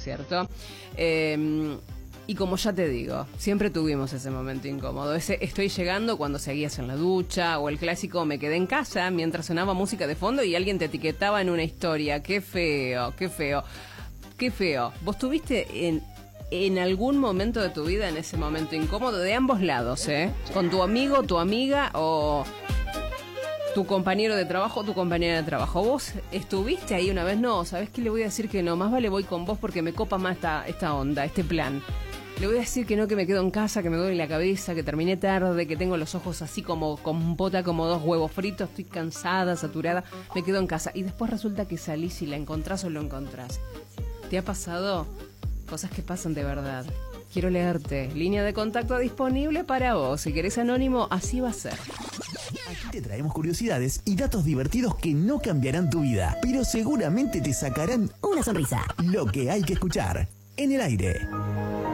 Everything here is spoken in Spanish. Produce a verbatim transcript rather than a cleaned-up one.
¿cierto? Eh, y como ya te digo, siempre tuvimos ese momento incómodo. Ese estoy llegando cuando seguías en la ducha, o el clásico me quedé en casa mientras sonaba música de fondo y alguien te etiquetaba en una historia. Qué feo, qué feo, qué feo. ¿Vos tuviste en, en algún momento de tu vida en ese momento incómodo de ambos lados, eh? Con tu amigo, tu amiga o tu compañero de trabajo, tu compañera de trabajo. ¿Vos estuviste ahí una vez? No, ¿sabés qué? Le voy a decir que no, más vale voy con vos porque me copa más esta, esta onda, este plan. Le voy a decir que no, que me quedo en casa, que me duele la cabeza, que terminé tarde, que tengo los ojos así como compota, como dos huevos fritos, estoy cansada, saturada, me quedo en casa. Y después resulta que salís y la encontrás o lo encontrás. ¿Te ha pasado? Cosas que pasan de verdad. Quiero leerte. Línea de contacto disponible para vos. Si querés anónimo, así va a ser. Aquí te traemos curiosidades y datos divertidos que no cambiarán tu vida, pero seguramente te sacarán una sonrisa. Lo que hay que escuchar en el aire.